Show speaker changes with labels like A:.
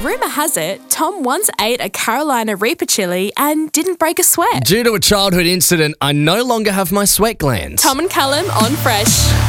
A: Rumour has it, Tom once ate a Carolina Reaper chili and didn't break a sweat.
B: Due to a childhood incident, I no longer have my sweat glands.
A: Tom and Callum on Fresh.